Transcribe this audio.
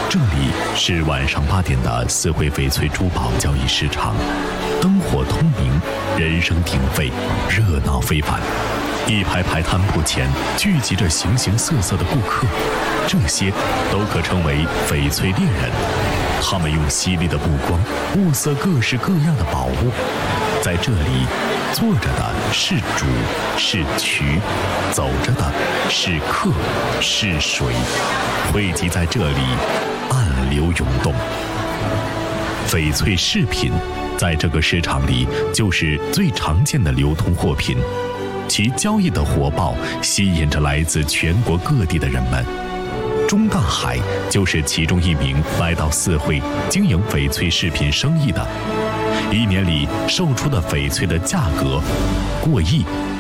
这里是晚上8点的四惠翡翠珠宝交易市场，灯火通明，人声鼎沸，热闹非凡。一排排摊铺前聚集着形形色色的顾客，这些都可称为翡翠猎人。他们用犀利的目光物色各式各样的宝物。在这里，坐着的是主，是渠；走着的是客，是水。汇集在这里，暗流涌动。翡翠饰品在这个市场里就是最常见的流通货品，其交易的火爆吸引着来自全国各地的人们。钟大海就是其中一名来到四惠经营翡翠饰品生意的。一年里售出的翡翠的价格过亿，